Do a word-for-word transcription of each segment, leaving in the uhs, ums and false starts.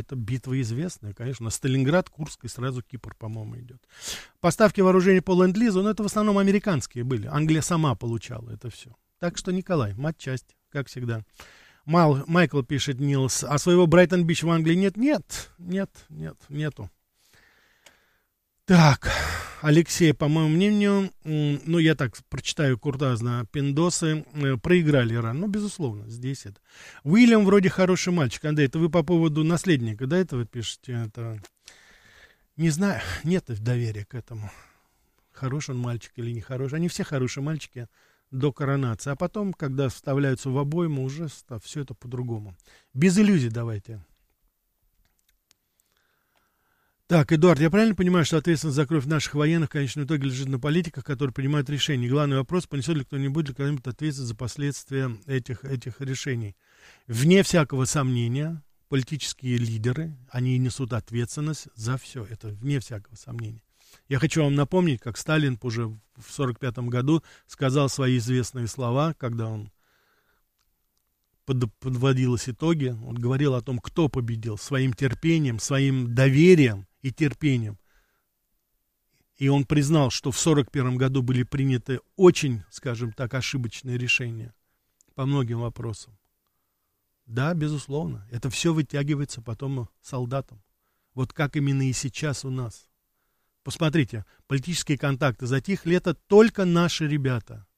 это битва известная, конечно. Сталинград, Курск и сразу Кипр, по-моему, идет. Поставки вооружений по ленд-лизу, ну, это в основном американские были. Англия сама получала это все. Так что, Николай, матчасть, как всегда. Мал, Майкл пишет, Нилс, а своего Брайтон-Бич в Англии нет? Нет, нет, нет, нету. Так, Алексей, по моему мнению, ну, я так прочитаю куртазно, пиндосы э, проиграли Иран. Ну, безусловно, здесь это. Уильям вроде хороший мальчик. Андрей, это вы по поводу наследника, да, это вы пишете? Это... Не знаю, нет доверия к этому. Хороший он мальчик или не хороший. Они все хорошие мальчики до коронации. А потом, когда вставляются в обойму, уже все это по-другому. Без иллюзий давайте. Так, Эдуард, я правильно понимаю, что ответственность за кровь наших военных в конечном итоге лежит на политиках, которые принимают решения? Главный вопрос, понесет ли кто-нибудь когда-нибудь ответственность за последствия этих, этих решений? Вне всякого сомнения, политические лидеры, они несут ответственность за все. Это вне всякого сомнения. Я хочу вам напомнить, как Сталин уже в сорок пятом году сказал свои известные слова, когда он под, подводилось итоги, он говорил о том, кто победил своим терпением, своим доверием и терпением. И он признал, что в сорок первом году были приняты очень, скажем так, ошибочные решения по многим вопросам. Да, безусловно, это все вытягивается потом солдатам. Вот как именно и сейчас у нас. Посмотрите, политические контакты затихли, это только наши ребята.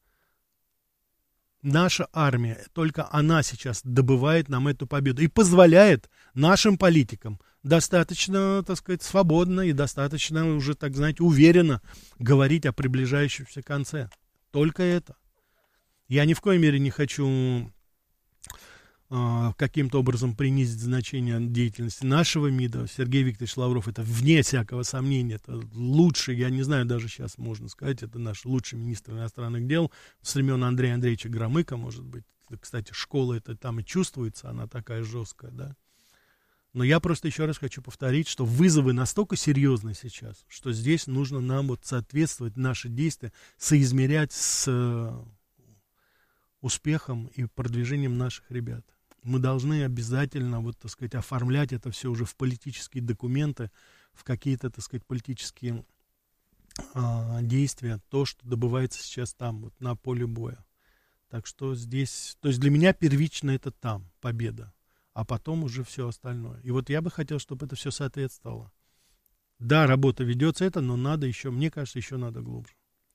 Наша армия, только она сейчас добывает нам эту победу и позволяет нашим политикам достаточно, так сказать, свободно и достаточно уже, так знаете, уверенно говорить о приближающемся конце. Только это. Я ни в коей мере не хочу э, каким-то образом принизить значение деятельности нашего МИДа. Сергей Викторович Лавров, это вне всякого сомнения, это лучший, я не знаю, даже сейчас можно сказать, это наш лучший министр иностранных дел с времен Андрея Андреевича Громыка, может быть. Кстати, школа это там и чувствуется, она такая жесткая, да. Но я просто еще раз хочу повторить, что вызовы настолько серьезны сейчас, что здесь нужно нам вот соответствовать, наши действия соизмерять с э, успехом и продвижением наших ребят. Мы должны обязательно, вот, так сказать, оформлять это все уже в политические документы, в какие-то, так сказать, политические э, действия, то, что добывается сейчас там, вот, на поле боя. Так что здесь, то есть для меня первично это там, победа. А потом уже все остальное. И вот я бы хотел, чтобы это все соответствовало. Да, работа ведется это, но надо еще, мне кажется, еще надо глубже.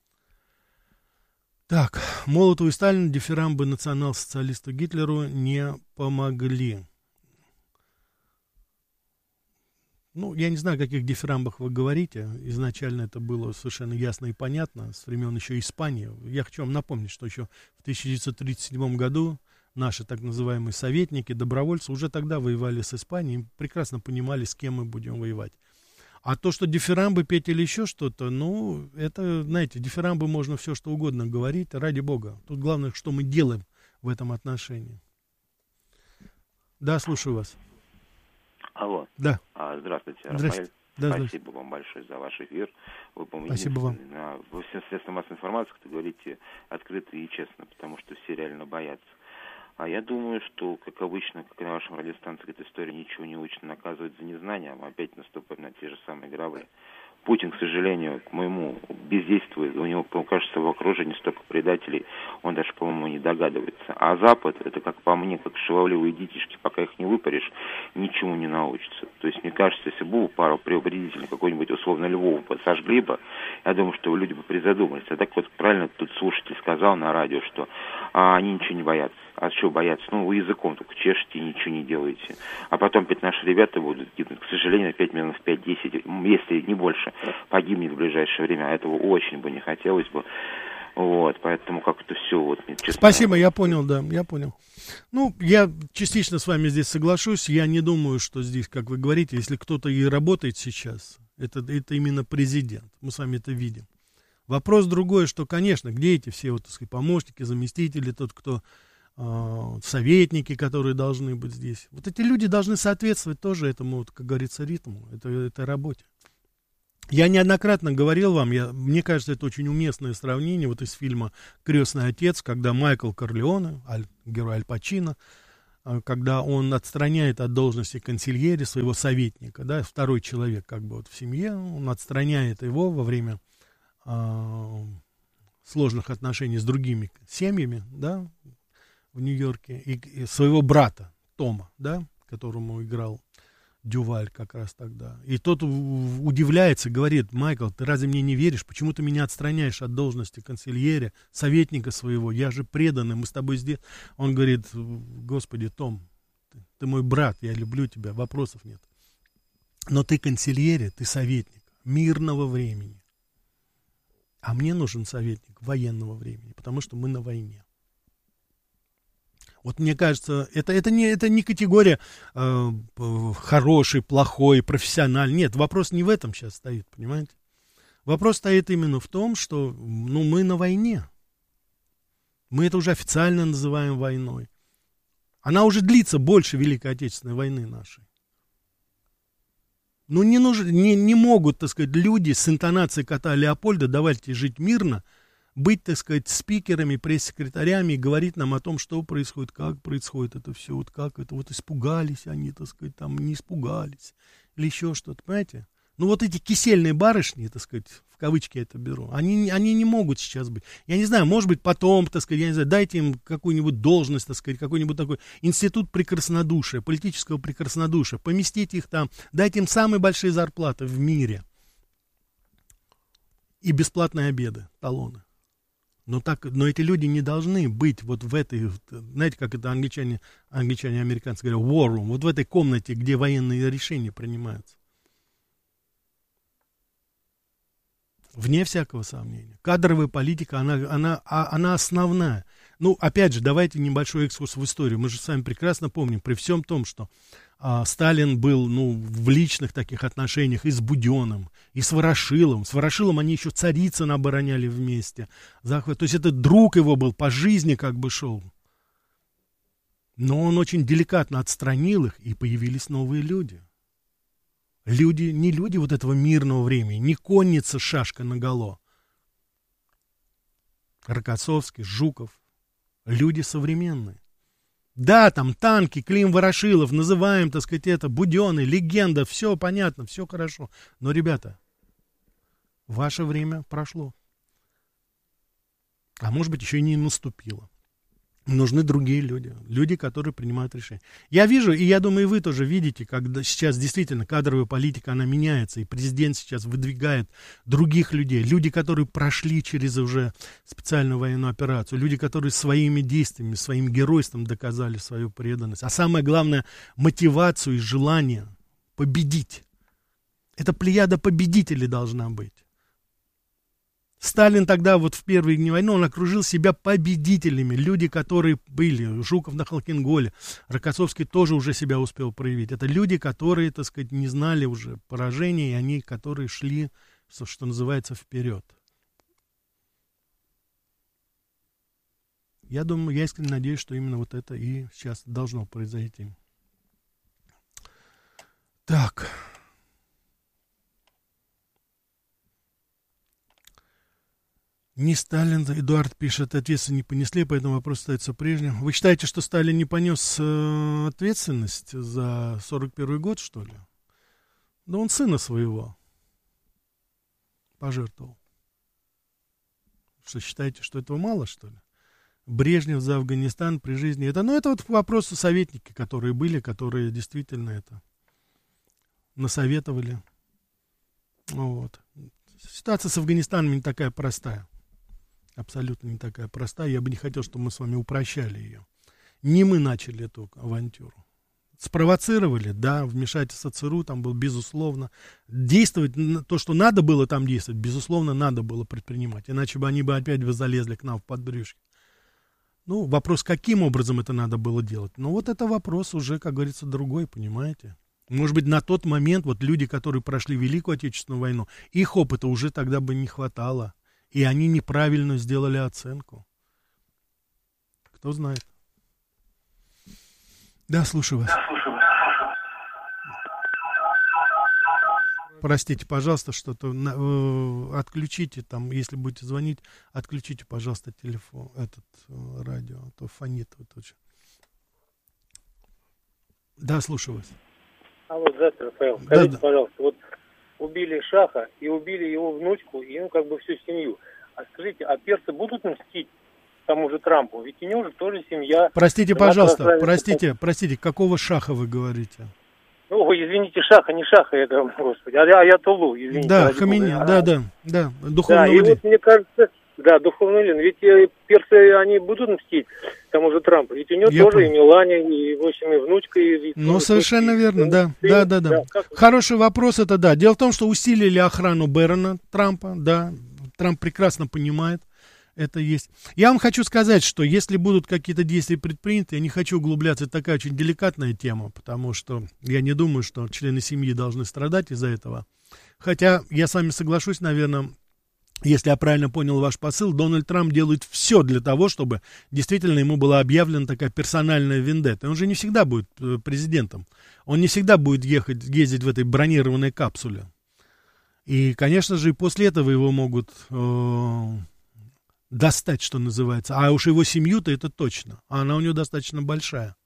Так, Молотову и Сталину дифирамбы национал-социалисту Гитлеру не помогли. Ну, я не знаю, о каких дифирамбах вы говорите. Изначально это было совершенно ясно и понятно, с времен еще Испании. Я хочу вам напомнить, что еще в тысяча девятьсот тридцать седьмом году наши так называемые советники, добровольцы уже тогда воевали с Испанией, прекрасно понимали, с кем мы будем воевать. А то, что дифирамбы петь или еще что-то, ну, это, знаете, дифирамбы можно все что угодно говорить, ради бога. Тут главное, что мы делаем в этом отношении. Да, слушаю вас. Алло. Да. А, здравствуйте, Здравствуйте. Да, Спасибо здравствуйте. вам большое за ваш эфир. Вы, по-моему, Спасибо вам. На, во всем средствах массовой информации, как говорите, открыто и честно, потому что все реально боятся. А я думаю, что, как обычно, как и на вашем радиостанции, эта история ничего не учит, наказывает за незнание, а мы опять наступаем на те же самые грабли. Путин, к сожалению, к моему бездействию, у него, кажется, в окружении столько предателей, он даже, по-моему, не догадывается. А Запад, это, как по мне, как шаловливые детишки, пока их не выпаришь, ничему не научится. То есть, мне кажется, если бы пару предупредителей какой-нибудь, условно, Львова сожгли бы, я думаю, что люди бы призадумались. А так вот, правильно тут слушатель сказал на радио, что а, они ничего не боятся. А что бояться? Ну, вы языком только чешете и ничего не делаете. А потом опять наши ребята будут гибнуть. К сожалению, пять миллионов, пять-десять, если не больше, погибнет в ближайшее время. А этого очень бы не хотелось бы. Вот, поэтому как-то все вот... Честно, спасибо, я понял, да, я понял. Ну, я частично с вами здесь соглашусь. Я не думаю, что здесь, как вы говорите, если кто-то и работает сейчас, это, это именно президент. Мы с вами это видим. Вопрос другой, что, конечно, где эти все вот, так сказать, помощники, заместители, тот, кто... советники, которые должны быть здесь. Вот эти люди должны соответствовать тоже этому, вот, как говорится, ритму, это, этой работе. Я неоднократно говорил вам, я, мне кажется, это очень уместное сравнение вот из фильма «Крестный отец», когда Майкл Корлеоне, Аль, герой Аль Пачино, когда он отстраняет от должности консильери своего советника, да, второй человек как бы вот в семье, он отстраняет его во время э, сложных отношений с другими семьями, да, в Нью-Йорке, и, и своего брата Тома, да, которому играл Дюваль как раз тогда. И тот удивляется, говорит: Майкл, ты разве мне не веришь? Почему ты меня отстраняешь от должности консильеря, советника своего? Я же преданный, мы с тобой здесь. Он говорит: Господи, Том, ты, ты мой брат, я люблю тебя, вопросов нет. Но ты консильерия, ты советник мирного времени. А мне нужен советник военного времени, потому что мы на войне. Вот мне кажется, это, это, не, это не категория э, хороший, плохой, профессиональный. Нет, вопрос не в этом сейчас стоит, понимаете? Вопрос стоит именно в том, что ну, мы на войне. Мы это уже официально называем войной. Она уже длится больше Великой Отечественной войны нашей. Ну, не, нужно, не, не могут, так сказать, люди с интонацией кота Леопольда «давайте жить мирно», быть, так сказать, спикерами, пресс-секретарями и говорить нам о том, что происходит, как происходит это все, вот как это, вот испугались они, так сказать, там не испугались, или еще что-то, понимаете? Ну, вот эти кисельные барышни, так сказать, в кавычки это беру, они, они не могут сейчас быть. Я не знаю, может быть, потом, так сказать, я не знаю, дайте им какую-нибудь должность, так сказать, какой-нибудь такой институт прекраснодушия, политического прекраснодушия, поместите их там, дайте им самые большие зарплаты в мире и бесплатные обеды, талоны. Но, так, но эти люди не должны быть вот в этой, знаете, как это англичане, англичане и американцы говорят, war room, вот в этой комнате, где военные решения принимаются. Вне всякого сомнения. Кадровая политика, она, она, она основная. Ну, опять же, давайте небольшой экскурс в историю. Мы же с вами прекрасно помним, при всем том, что а, Сталин был ну, в личных таких отношениях и с Буденным, и с Ворошиловым. С Ворошиловым они еще Царицына обороняли вместе. Захват. То есть это друг его был, по жизни как бы шел. Но он очень деликатно отстранил их, и появились новые люди. Люди, не люди вот этого мирного времени, не конница шашка наголо. Рокоссовский, Жуков, люди современные. Да, там танки, Клим Ворошилов, называем, так сказать, это, Буденный, легенда, все понятно, все хорошо. Но, ребята, ваше время прошло. А может быть, еще и не наступило. Нужны другие люди, люди, которые принимают решения. Я вижу, и я думаю, и вы тоже видите, когда сейчас действительно кадровая политика, она меняется, и президент сейчас выдвигает других людей, люди, которые прошли через уже специальную военную операцию, люди, которые своими действиями, своим геройством доказали свою преданность, а самое главное, мотивацию и желание победить. Это плеяда победителей должна быть. Сталин тогда вот в первые дни войны, он окружил себя победителями, люди, которые были, Жуков на Халкинголе, Рокоссовский тоже уже себя успел проявить. Это люди, которые, так сказать, не знали уже поражения, и они, которые шли, что называется, вперед. Я думаю, я искренне надеюсь, что именно вот это и сейчас должно произойти. Так. Не Сталин, Эдуард пишет, ответственность не понесли, поэтому вопрос остается прежним. Вы считаете, что Сталин не понес э, ответственность за сорок первый год, что ли? Да он сына своего пожертвовал. Что, считаете, что этого мало, что ли? Брежнев за Афганистан при жизни. Это, ну, это вот вопросы советники, которые были, которые действительно это насоветовали. Вот. Ситуация с Афганистаном не такая простая. Абсолютно не такая простая. Я бы не хотел, чтобы мы с вами упрощали ее. Не мы начали эту авантюру. Спровоцировали, да, вмешательство ЦРУ там было, безусловно. Действовать, то, что надо было там действовать, безусловно, надо было предпринимать. Иначе бы они бы опять бы залезли к нам в подбрюшье. Ну, вопрос, каким образом это надо было делать. Ну, вот это вопрос уже, как говорится, другой, понимаете. Может быть, на тот момент вот люди, которые прошли Великую Отечественную войну, их опыта уже тогда бы не хватало. И они неправильно сделали оценку. Кто знает. Да, слушаю вас. Да, слушаю вас. Простите, пожалуйста, что-то э, отключите там, если будете звонить, отключите, пожалуйста, телефон, этот э, радио, а то фонит вот очень. Да, слушаю вас. Алло, здравствуйте, Рафаэл. Да, Скажите, да. пожалуйста, вот убили Шаха и убили его внучку, и ну как бы всю семью. А скажите, а персы будут мстить тому же Трампу? Ведь у него же тоже семья. Простите, пожалуйста, простите, простите, какого Шаха вы говорите? Ну, вы извините, Шаха, не Шаха, это, господи, а я Аятоллу, извините. Да, Хамини, а, да, да, да, духовный да, и лидер. вот мне кажется, да, духовный лидер, ведь э, персы, они будут мстить тому же Трампу, ведь у него Я тоже понял. и Мелания, и, в общем, и внучка, и... Ну, и, совершенно и, верно, и, да, и, да, да, да. да как... Хороший вопрос это, да. Дело в том, что усилили охрану Бэррона Трампа, да, Трамп прекрасно понимает, это есть. Я вам хочу сказать, что если будут какие-то действия предприняты, я не хочу углубляться, это такая очень деликатная тема, потому что я не думаю, что члены семьи должны страдать из-за этого. Хотя я с вами соглашусь, наверное, если я правильно понял ваш посыл, Дональд Трамп делает все для того, чтобы действительно ему была объявлена такая персональная вендетта. Он же не всегда будет президентом. Он не всегда будет ехать, ездить в этой бронированной капсуле. И, конечно же, и после этого его могут э, достать, что называется. А уж его семью-то это точно. А она у него достаточно большая.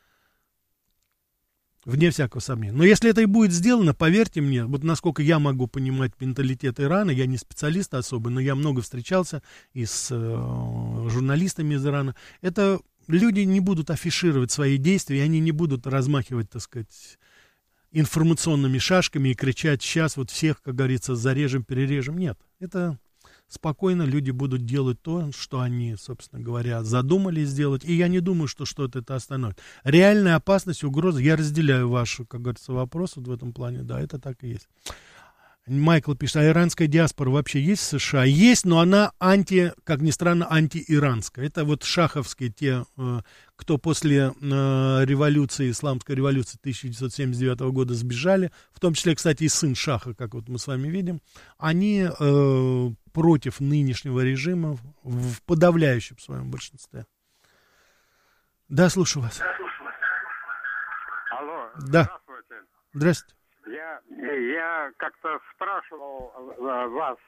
Вне всякого сомнения. Но если это и будет сделано, поверьте мне, вот насколько я могу понимать менталитет Ирана, я не специалист особо, но я много встречался и с э, журналистами из Ирана, это люди не будут афишировать свои действия, и они не будут размахивать, так сказать, информационными шашками и кричать: сейчас вот всех, как говорится, зарежем, перережем. Нет, это... Спокойно люди будут делать то, что они, собственно говоря, задумали сделать. И я не думаю, что что-то это остановит. Реальная опасность, угроза, я разделяю ваш, как говорится, вопрос вот в этом плане. Да, это так и есть. Майкл пишет, а иранская диаспора вообще есть в США? Есть, но она анти, как ни странно, антииранская. Это вот шаховские, те, кто после революции, исламской революции тысяча девятьсот семьдесят девятого года сбежали, в том числе, кстати, и сын Шаха, как вот мы с вами видим, они э, против нынешнего режима в подавляющем своем большинстве. Да, слушаю вас. Алло, да. Здравствуйте. Здравствуйте. Я, я как-то спрашивал вас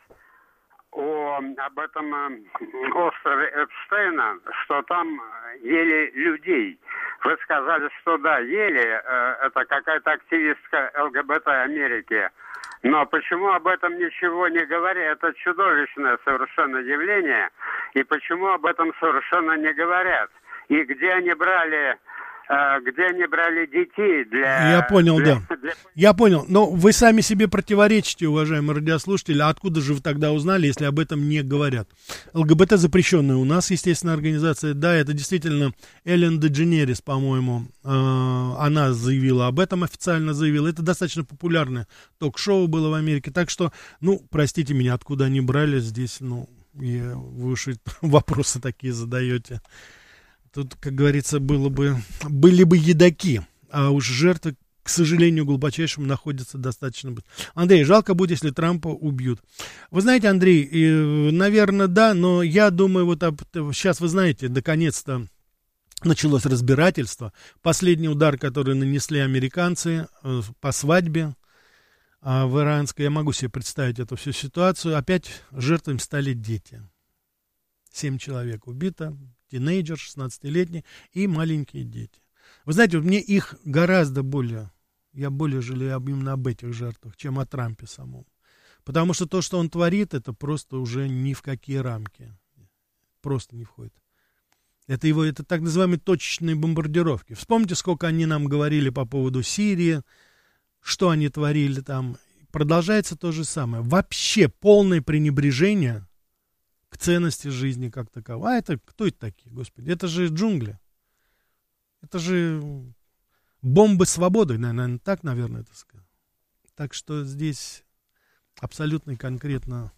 о, об этом острове Эпстейна, что там ели людей. Вы сказали, что да, ели, это какая-то активистка ЛГБТ Америки. Но почему об этом ничего не говорят? Это чудовищное совершенно явление. И почему об этом совершенно не говорят? И где они брали... где они брали детей для... Я понял, для, да. Для... Я понял. Но вы сами себе противоречите, уважаемые радиослушатели. А откуда же вы тогда узнали, если об этом не говорят? ЛГБТ запрещенная у нас, естественно, организация. Да, это действительно Эллен Дедженерис, по-моему, э, она заявила об этом, официально заявила. Это достаточно популярное ток-шоу было в Америке. Так что, ну, простите меня, откуда они брали здесь, ну, и вы уж вопросы такие задаете. Тут, как говорится, было бы, были бы едоки, а уж жертвы, к сожалению, глубочайшему находятся достаточно быстро. Андрей, жалко будет, если Трампа убьют. Вы знаете, Андрей, э, наверное, да, но я думаю, вот об, сейчас, вы знаете, наконец-то началось разбирательство. Последний удар, который нанесли американцы э, по свадьбе э, в иранской, я могу себе представить эту всю ситуацию, опять жертвами стали дети. Семь человек убито. Тинейджер, шестнадцатилетний и маленькие дети. Вы знаете, вот мне их гораздо более, я более жалею именно об этих жертвах, чем о Трампе самом. Потому что то, что он творит, это просто уже ни в какие рамки. Просто не входит. Это его, это так называемые точечные бомбардировки. Вспомните, сколько они нам говорили по поводу Сирии, что они творили там. Продолжается то же самое. Вообще полное пренебрежение к ценности жизни как таковой. А это кто это такие, господи? Это же джунгли. Это же бомбы свободы, наверное, так, наверное, это сказать. Так что здесь абсолютно и конкретно,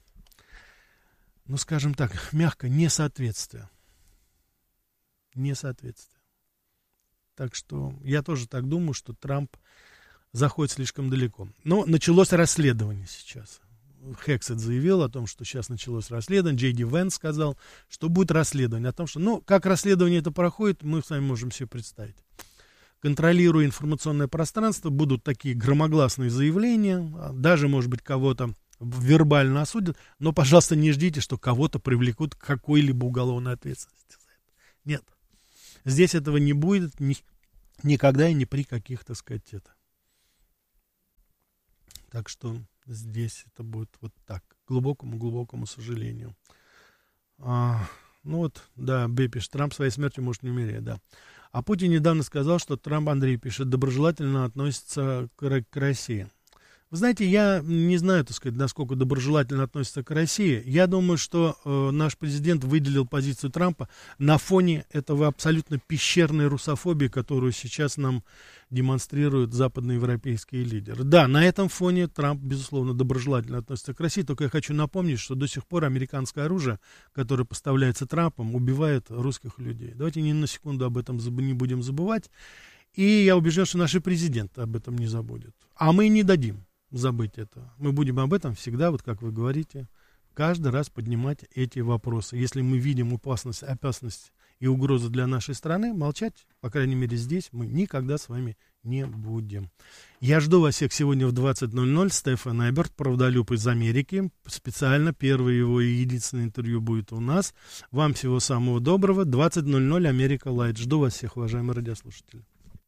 ну, скажем так, мягко, несоответствие. Несоответствие. Так что я тоже так думаю, что Трамп заходит слишком далеко. Но началось расследование сейчас. Хексет заявил о том, что сейчас началось расследование. Джей Ди Венс сказал, что будет расследование. О том, что, ну, как расследование это проходит, мы с вами можем себе представить. Контролируя информационное пространство, будут такие громогласные заявления, даже, может быть, кого-то вербально осудят, но, пожалуйста, не ждите, что кого-то привлекут к какой-либо уголовной ответственности. Нет. Здесь этого не будет, ни, Никогда и ни при каких, так сказать, это. Так что здесь это будет вот так, к глубокому-глубокому сожалению. А, ну вот, да, Б пишет, Трамп своей смертью может не умереть, да. А Путин недавно сказал, что Трамп, Андрей пишет, доброжелательно относится к, к России. Вы знаете, я не знаю, так сказать, насколько доброжелательно относится к России. Я думаю, что э, наш президент выделил позицию Трампа на фоне этого абсолютно пещерной русофобии, которую сейчас нам демонстрируют западноевропейские лидеры. Да, на этом фоне Трамп, безусловно, доброжелательно относится к России, только я хочу напомнить, что до сих пор американское оружие, которое поставляется Трампом, убивает русских людей. Давайте ни на секунду об этом не будем забывать. И я убежден, что наш президент об этом не забудет. А мы не дадим забыть это. Мы будем об этом всегда, вот как вы говорите, каждый раз поднимать эти вопросы. Если мы видим опасность, опасность и угрозу для нашей страны, молчать, по крайней мере здесь, мы никогда с вами не будем. Я жду вас всех сегодня в двадцать ноль ноль. Стефан Эберт, правдолюб из Америки. Специально первое его и единственное интервью будет у нас. Вам всего самого доброго. двадцать ноль ноль Америка Лайт. Жду вас всех, уважаемые радиослушатели.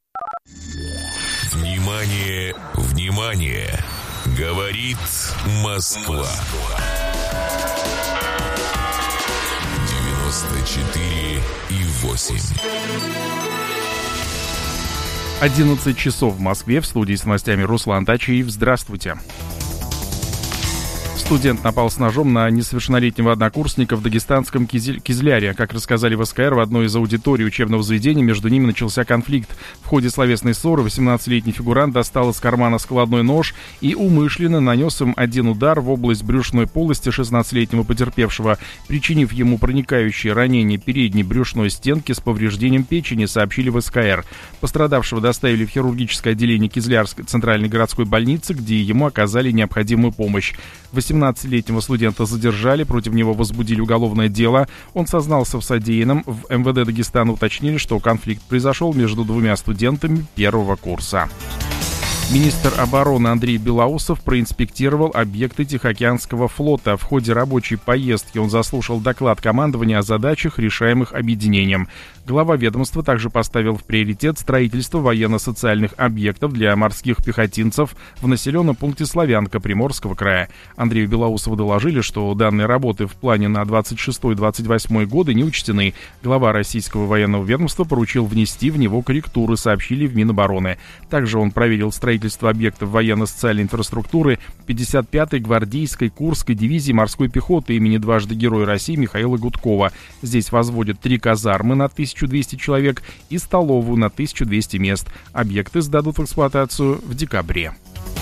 Внимание, внимание! Говорит Москва. девяносто четыре и восемь. одиннадцать часов в Москве. В студии с новостями Руслан Тачиев. Здравствуйте. Студент напал с ножом на несовершеннолетнего однокурсника в дагестанском Кизель... Кизляре. Как рассказали в СКР, в одной из аудиторий учебного заведения между ними начался конфликт. В ходе словесной ссоры восемнадцатилетний фигурант достал из кармана складной нож и умышленно нанес им один удар в область брюшной полости шестнадцатилетнего потерпевшего, причинив ему проникающее ранение передней брюшной стенки с повреждением печени, сообщили в СКР. Пострадавшего доставили в хирургическое отделение Кизлярской центральной городской больницы, где ему оказали необходимую помощь. восемнадцатилетнего студента задержали, против него возбудили уголовное дело. Он сознался в содеянном. В эм вэ дэ Дагестана уточнили, что конфликт произошел между двумя студентами первого курса. Министр обороны Андрей Белоусов проинспектировал объекты Тихоокеанского флота. В ходе рабочей поездки он заслушал доклад командования о задачах, решаемых объединением. Глава ведомства также поставил в приоритет строительство военно-социальных объектов для морских пехотинцев в населенном пункте Славянка Приморского края. Андрею Белоусову доложили, что данные работы в плане на двадцать шестой — двадцать восьмой годы не учтены. Глава российского военного ведомства поручил внести в него корректуры, сообщили в Минобороны. Также он проверил строительство объектов военно-социальной инфраструктуры пятьдесят пятой гвардейской Курской дивизии морской пехоты имени дважды Героя России Михаила Гудкова. Здесь возводят три казармы на тысячу двести человек и столовую на тысячу двести мест. Объекты сдадут в эксплуатацию в декабре.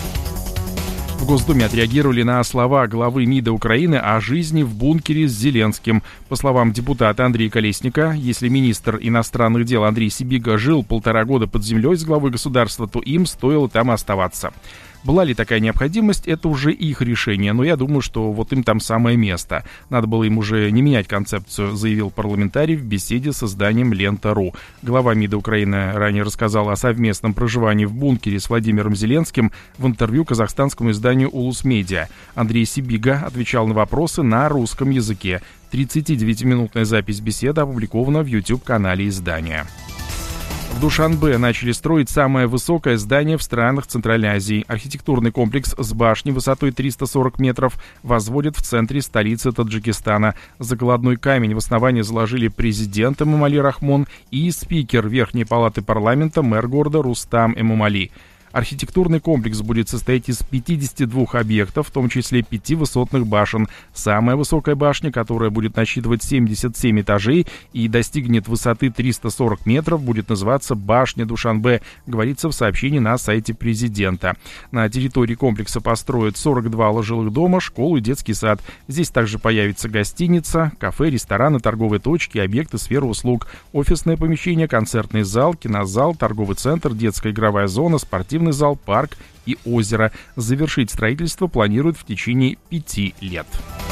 В Госдуме отреагировали на слова главы МИДа Украины о жизни в бункере с Зеленским. По словам депутата Андрея Колесника, если министр иностранных дел Андрей Сибига жил полтора года под землей с главой государства, то им стоило там оставаться. Была ли такая необходимость, это уже их решение, но я думаю, что вот им там самое место. Надо было им уже не менять концепцию, заявил парламентарий в беседе с изданием Лента.ру. Глава МИДа Украины ранее рассказал о совместном проживании в бункере с Владимиром Зеленским в интервью казахстанскому изданию «Улус Медиа». Андрей Сибига отвечал на вопросы на русском языке. тридцатидевятиминутная запись беседы опубликована в YouTube-канале издания. В Душанбе начали строить самое высокое здание в странах Центральной Азии. Архитектурный комплекс с башней высотой триста сорок метров возводят в центре столицы Таджикистана. Закладной камень в основании заложили президент Эмомали Рахмон и спикер Верхней палаты парламента, мэр города Рустам Эмомали. Архитектурный комплекс будет состоять из пятидесяти двух объектов, в том числе пяти высотных башен. Самая высокая башня, которая будет насчитывать семьдесят семь этажей и достигнет высоты триста сорок метров, будет называться «Башня Душанбе», говорится в сообщении на сайте президента. На территории комплекса построят сорок два жилых дома, школу и детский сад. Здесь также появится гостиница, кафе, рестораны, торговые точки, объекты сферы услуг, офисное помещение, концертный зал, кинозал, торговый центр, детская игровая зона, спортивный зал, парк и озеро. Завершить строительство планируют в течение пяти лет.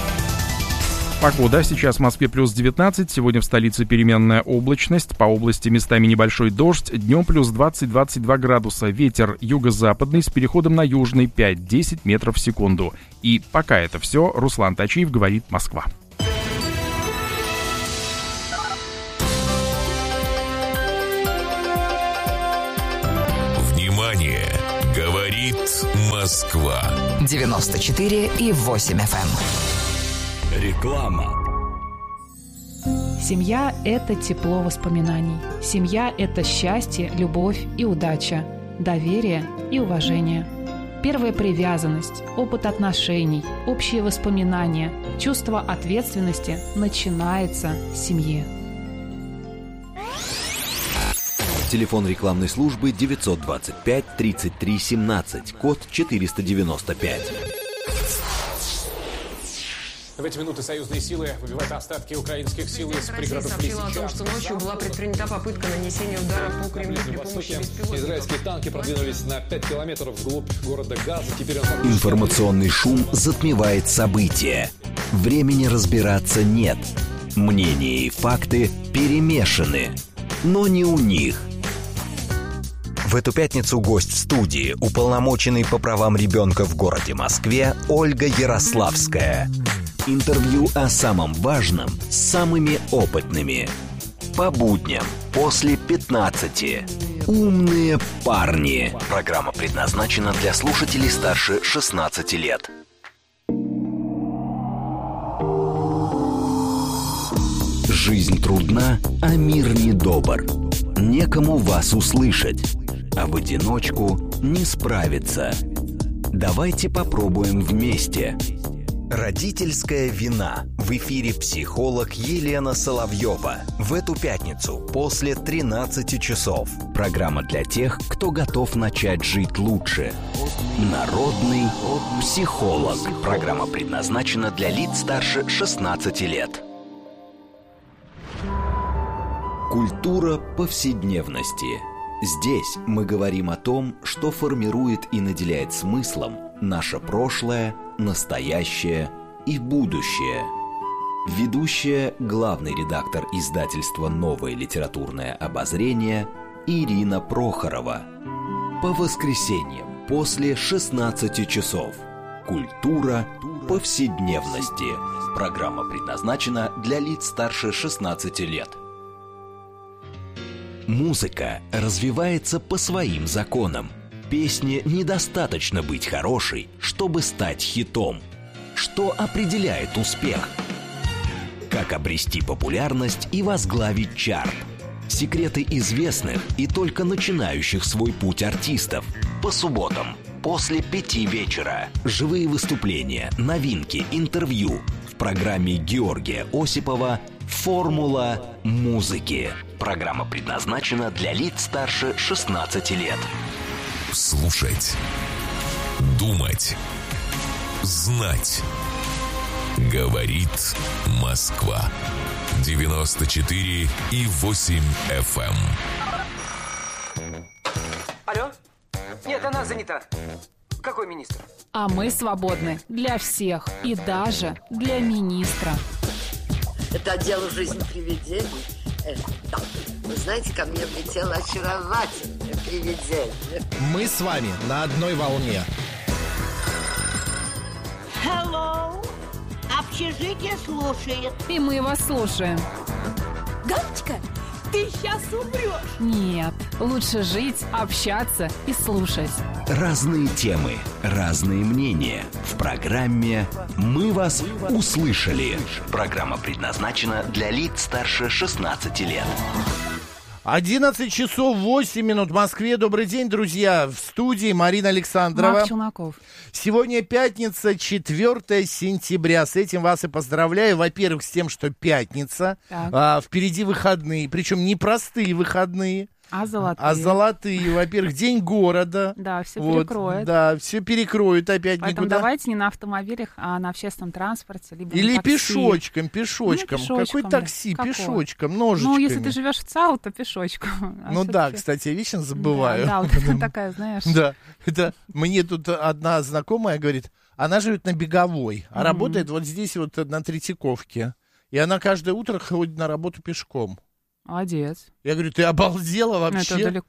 Погода. Сейчас в Москве плюс девятнадцать, сегодня в столице переменная облачность, по области местами небольшой дождь, днем плюс двадцать — двадцать два градуса, ветер юго-западный с переходом на южный пять — десять метров в секунду. И пока это все, Руслан Тачиев, говорит Москва. Москва. девяносто четыре и восемь эф эм. Реклама. Семья – это тепло воспоминаний. Семья – это счастье, любовь и удача, доверие и уважение. Первая привязанность, опыт отношений, общие воспоминания, чувство ответственности начинается с семьи. Телефон рекламной службы девятьсот двадцать пять тридцать три семнадцать, код четыреста девяносто пять. В эти минуты союзные силы выбивают остатки украинских сил из пригородов России сообщила о том, что ночью была предпринята попытка нанесения удара по Кремлю при помощи беспилотников. Израильские танки продвинулись на пять километров вглубь города Газа. Теперь он... Информационный шум затмевает события. Времени разбираться нет. Мнения и факты перемешаны. Но не у них. В эту пятницу гость в студии, уполномоченный по правам ребенка в городе Москве Ольга Ярославская. Интервью о самом важном с самыми опытными. По будням после пятнадцати. Умные парни. Программа предназначена для слушателей старше шестнадцати лет. Жизнь трудна, а мир недобр. Некому вас услышать, а в одиночку не справиться. Давайте попробуем вместе. Родительская вина. В эфире психолог Елена Соловьева. В эту пятницу после тринадцати часов. Программа для тех, кто готов начать жить лучше. Народный психолог. Программа предназначена для лиц старше шестнадцати лет. Культура повседневности. Здесь мы говорим о том, что формирует и наделяет смыслом наше прошлое, настоящее и будущее. Ведущая, главный редактор издательства «Новое литературное обозрение» Ирина Прохорова. По воскресеньям после шестнадцати часов. Культура повседневности. Программа предназначена для лиц старше шестнадцати лет. Музыка развивается по своим законам. Песне недостаточно быть хорошей, чтобы стать хитом. Что определяет успех? Как обрести популярность и возглавить чарт? Секреты известных и только начинающих свой путь артистов. По субботам после пяти вечера. Живые выступления, новинки, интервью. В программе Георгия Осипова «Формула музыки». Программа предназначена для лиц старше шестнадцати лет. Слушать, думать, знать. Говорит Москва. девяносто четыре и восемь эф эм. Алло? Нет, она занята. Какой министр? А мы свободны для всех и даже для министра. Это отдел «Жизнь привидений». Э, да. Вы знаете, ко мне влетело очаровательное привидение. Мы с вами на одной волне. Hello. Общежитие слушает. И мы вас слушаем. Галочка, ты сейчас умрешь. Нет, лучше жить, общаться и слушать. Разные темы, разные мнения. В программе «Мы вас услышали». Программа предназначена для лиц старше шестнадцати лет. одиннадцать часов восемь минут в Москве. Добрый день, друзья. В студии Марина Александрова. Марк Челноков. Сегодня пятница, четвёртое сентября. С этим вас и поздравляю. Во-первых, с тем, что пятница. А, впереди выходные. Причем не простые выходные. А золотые. А золотые, во-первых, день города. Да, все вот, перекроют. Да, все перекроют опять. Поэтому никуда. Давайте не на автомобилях, а на общественном транспорте, либо Или на такси. пешочком, пешочком. Ну, Какой такси? Какого? Пешочком, ножичками. Ну, если ты живешь в ЦАУ, то пешочком. А ну да, кстати, я вечно забываю. Да, да, вот это такая, знаешь. Да, это мне тут одна знакомая говорит, она живет на Беговой, а работает вот здесь вот на Третьяковке. И она каждое утро ходит на работу пешком. Молодец. Я говорю, ты обалдела вообще? Это далеко.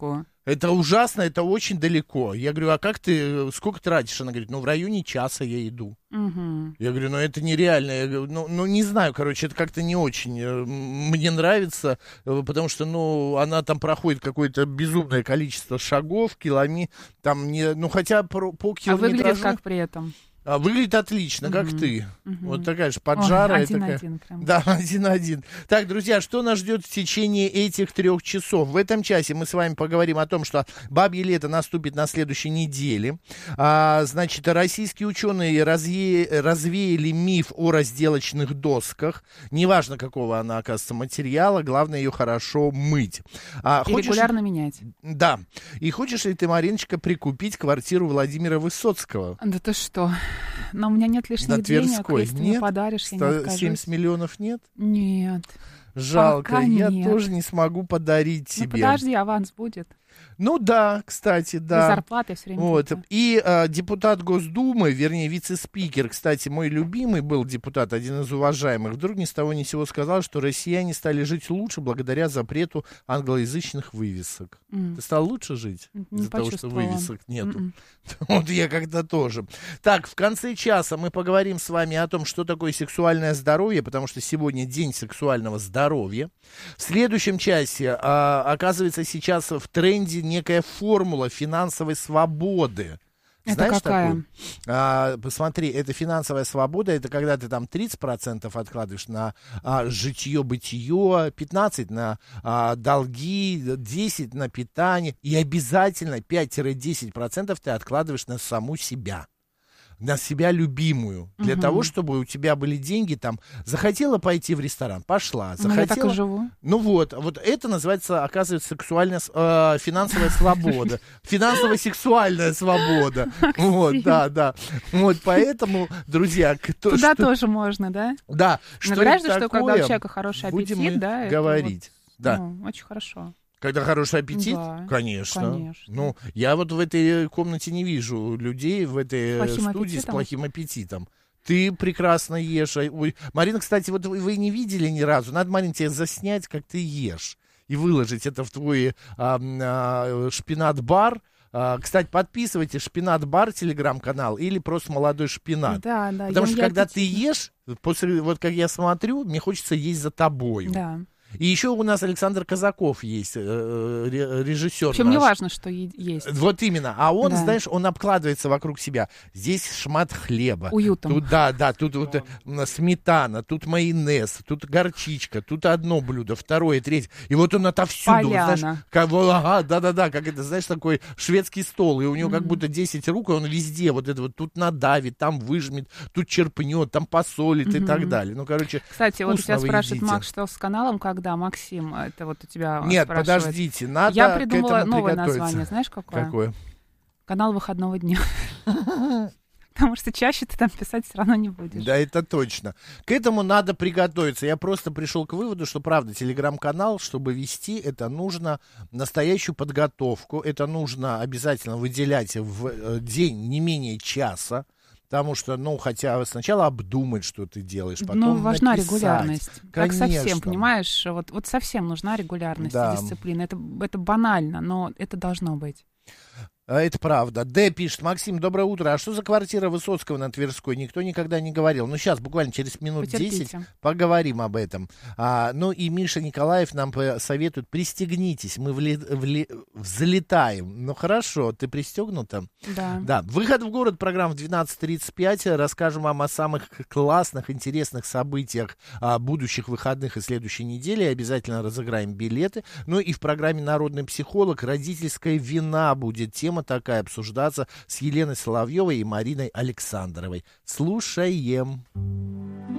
Это ужасно, это очень далеко. Я говорю, а как ты, сколько тратишь? Она говорит, ну, в районе часа я иду. Угу. Я говорю, ну, это нереально. Я говорю, ну, ну, не знаю, короче, это как-то не очень мне нравится, потому что, ну, она там проходит какое-то безумное количество шагов, километров, там, не, ну, хотя по, по километражу... А выглядит как при этом? А выглядит отлично, как Угу. ты. Угу. Вот такая же поджарая. Ой, один-один такая... прям. Да, один-один. Так, друзья, что нас ждет в течение этих трех часов? В этом часе мы с вами поговорим о том, что бабье лето наступит на следующей неделе. А, значит, российские ученые разве... развеяли миф о разделочных досках. Неважно, какого она, оказывается, материала, главное ее хорошо мыть. А, И хочешь... регулярно менять. Да. И хочешь ли ты, Мариночка, прикупить квартиру Владимира Высоцкого? Да ты что? Но у меня нет лишних На денег, Тверской. если ты Нет? мне подаришь, я не откажусь. семьдесят миллионов нет? Нет. Жалко, Пока я нет. тоже не смогу подарить тебе. Ну подожди, аванс будет. Ну да, кстати, да. И зарплаты все время. Вот. будет. И э, депутат Госдумы, вернее, вице-спикер, кстати, мой любимый был депутат, один из уважаемых, вдруг ни с того ни с сего сказал, что россияне стали жить лучше благодаря запрету англоязычных вывесок. Mm. Ты стал лучше жить Не из-за того, что почувствовала. вывесок нету? Mm-mm. Вот я когда тоже. Так, в конце часа мы поговорим с вами о том, что такое сексуальное здоровье, потому что сегодня день сексуального здоровья. В следующем часе, а, оказывается, сейчас в тренде некая формула финансовой свободы. Это Знаешь какая? такую? А, посмотри, это финансовая свобода, это когда ты там тридцать процентов откладываешь на а, житье-бытие, пятнадцать процентов на а, долги, десять процентов на питание, и обязательно пять-десять процентов ты откладываешь на саму себя. На себя любимую. Для Угу. того, чтобы у тебя были деньги, там, захотела пойти в ресторан, пошла. Ну, я так и Захотела... живу. Ну вот, вот это называется, оказывается, сексуальная, э, финансовая свобода. Финансово-сексуальная свобода. Вот, да, да. Вот, поэтому, друзья, кто Туда что... тоже можно, да? Да, Но что говорят это же, что когда у такое, человека хороший будем аппетит, мы да, это говорить. вот, Да. ну, очень хорошо. Когда хороший аппетит? Да, конечно. конечно. Ну, я вот в этой комнате не вижу людей в этой Плохим студии аппетитом? с плохим аппетитом. Ты прекрасно ешь. Ой, Марина, кстати, вот вы, вы не видели ни разу. Надо, Марина, тебе заснять, как ты ешь. И выложить это в твой а, а, шпинат-бар. А, кстати, подписывайтесь, шпинат-бар, телеграм-канал, или просто молодой шпинат. Да, да. Потому я- что я когда ты аппетитно. ешь, после, вот как я смотрю, мне хочется есть за тобою. Да. И еще у нас Александр Казаков есть, э, ре- режиссер. Причем не наш. важно, что е- есть. Вот именно. А он, Да. знаешь, он обкладывается вокруг себя. Здесь шмат хлеба. Уютом. Тут, да, да, тут вот э, сметана, тут майонез, тут горчичка, тут одно блюдо, второе, третье. И вот он отовсюду, вот, Поляна. знаешь, как, вот, ага, да-да-да, как это, знаешь, такой шведский стол. И у него как будто десять рук, и он везде вот это вот тут надавит, там выжмет, тут черпнет, там посолит и Мгм. так далее. Ну, короче, Кстати, вот вкусно тебя вы спрашивает едите. Макс, что с каналом, когда, Максим, это вот у тебя Нет, спрашивает. подождите, надо Я к придумала этому новое приготовиться. название, знаешь, какое? Какое? Канал выходного дня. Потому что чаще ты там писать все равно не будешь. Да, это точно. К этому надо приготовиться. Я просто пришел к выводу, что, правда, телеграм-канал, чтобы вести, это нужно настоящую подготовку. Это нужно обязательно выделять в э, день не менее часа. Потому что, ну, хотя сначала обдумать, что ты делаешь, потом Ну, важна написать. регулярность. Как Конечно. совсем, понимаешь? Вот, вот совсем нужна регулярность Да. и дисциплина. Это, это банально, но это должно быть. А, это правда. Д пишет: Максим, доброе утро. А что за квартира Высоцкого на Тверской? Никто никогда не говорил. Ну, сейчас, буквально через минут Потерпите. десять поговорим об этом. А, ну, и Миша Николаев нам советует: пристегнитесь, мы вли- вли- взлетаем. Ну, хорошо, ты пристегнута? Да. Да. Выход в город, программа в двенадцать тридцать пять. Расскажем вам о самых классных, интересных событиях а, будущих выходных и следующей недели. Обязательно разыграем билеты. Ну, и в программе «Народный психолог» родительская вина будет тема такая обсуждаться с Еленой Соловьевой и Мариной Александровой. Слушаем.